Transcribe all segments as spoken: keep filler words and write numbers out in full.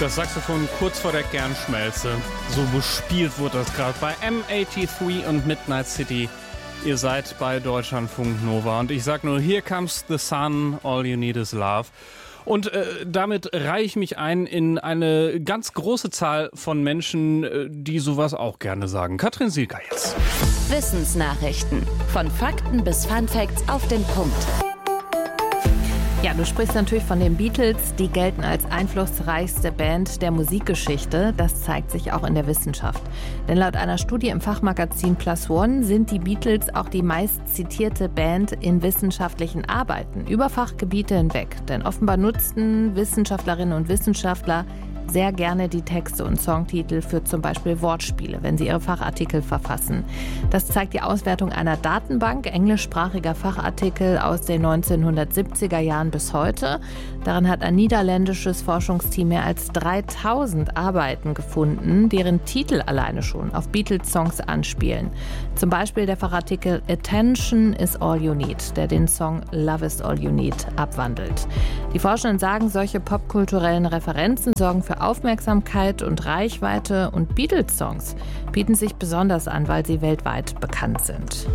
Das Saxophon kurz vor der Kernschmelze. So bespielt wurde das gerade bei M dreiundachtzig und Midnight City. Ihr seid bei Deutschlandfunk Nova und ich sag nur, here comes the sun, all you need is love. Und äh, damit reihe ich mich ein in eine ganz große Zahl von Menschen, äh, die sowas auch gerne sagen. Katrin Sielker jetzt. Wissensnachrichten. Von Fakten bis Funfacts auf den Punkt. Ja, du sprichst natürlich von den Beatles. Die gelten als einflussreichste Band der Musikgeschichte. Das zeigt sich auch in der Wissenschaft. Denn laut einer Studie im Fachmagazin Plus One sind die Beatles auch die meist zitierte Band in wissenschaftlichen Arbeiten über Fachgebiete hinweg. Denn offenbar nutzten Wissenschaftlerinnen und Wissenschaftler sehr gerne die Texte und Songtitel für zum Beispiel Wortspiele, wenn sie ihre Fachartikel verfassen. Das zeigt die Auswertung einer Datenbank englischsprachiger Fachartikel aus den neunzehnhundertsiebziger Jahren bis heute. Darin hat ein niederländisches Forschungsteam mehr als dreitausend Arbeiten gefunden, deren Titel alleine schon auf Beatles-Songs anspielen. Zum Beispiel der Fachartikel Attention is all you need, der den Song Love is all you need abwandelt. Die Forschenden sagen, solche popkulturellen Referenzen sorgen für Aufmerksamkeit und Reichweite und Beatles-Songs bieten sich besonders an, weil sie weltweit bekannt sind.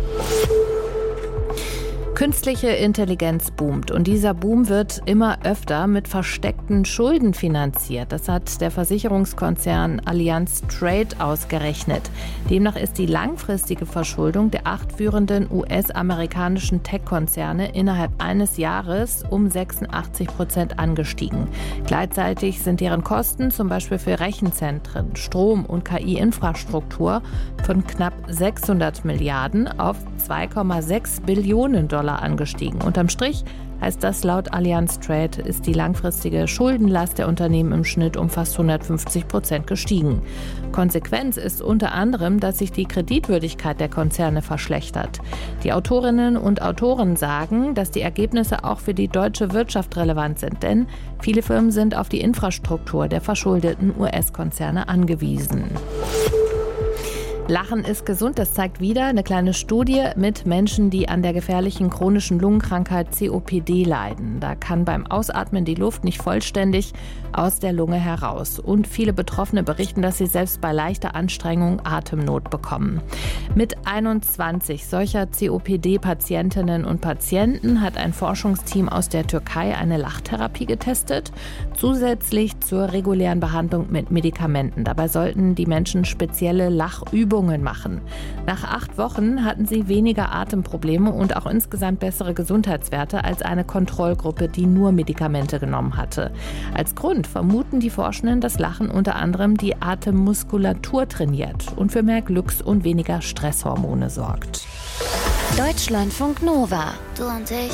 Künstliche Intelligenz boomt und dieser Boom wird immer öfter mit versteckten Schulden finanziert. Das hat der Versicherungskonzern Allianz Trade ausgerechnet. Demnach ist die langfristige Verschuldung der acht führenden U S-amerikanischen Tech-Konzerne innerhalb eines Jahres um sechsundachtzig Prozent angestiegen. Gleichzeitig sind deren Kosten zum Beispiel für Rechenzentren, Strom und K I-Infrastruktur von knapp sechshundert Milliarden auf zwei Komma sechs Billionen Dollar angestiegen. Unterm Strich heißt das laut Allianz Trade, ist die langfristige Schuldenlast der Unternehmen im Schnitt um fast hundertfünfzig Prozent gestiegen. Konsequenz ist unter anderem, dass sich die Kreditwürdigkeit der Konzerne verschlechtert. Die Autorinnen und Autoren sagen, dass die Ergebnisse auch für die deutsche Wirtschaft relevant sind, denn viele Firmen sind auf die Infrastruktur der verschuldeten U S-Konzerne angewiesen. Lachen ist gesund, das zeigt wieder eine kleine Studie mit Menschen, die an der gefährlichen chronischen Lungenkrankheit C O P D leiden. Da kann beim Ausatmen die Luft nicht vollständig aus der Lunge heraus. Und viele Betroffene berichten, dass sie selbst bei leichter Anstrengung Atemnot bekommen. Mit einundzwanzig solcher C O P D-Patientinnen und Patienten hat ein Forschungsteam aus der Türkei eine Lachtherapie getestet, zusätzlich zur regulären Behandlung mit Medikamenten. Dabei sollten die Menschen spezielle Lachübungen machen. Nach acht Wochen hatten sie weniger Atemprobleme und auch insgesamt bessere Gesundheitswerte als eine Kontrollgruppe, die nur Medikamente genommen hatte. Als Grund vermuten die Forschenden, dass Lachen unter anderem die Atemmuskulatur trainiert und für mehr Glücks- und weniger Stresshormone sorgt. Deutschlandfunk Nova. Du und ich.